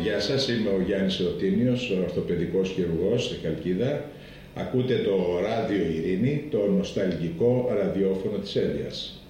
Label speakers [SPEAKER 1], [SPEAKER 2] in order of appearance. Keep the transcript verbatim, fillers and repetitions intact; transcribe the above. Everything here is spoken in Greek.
[SPEAKER 1] γεια σας, είμαι ο Γιάννης Ρωτίνιος, ο ορθοπαιδικός χειρουργός στη Χαλκίδα. Ακούτε το Ράδιο Ειρήνη, το νοσταλγικό ραδιόφωνο της Έλιας.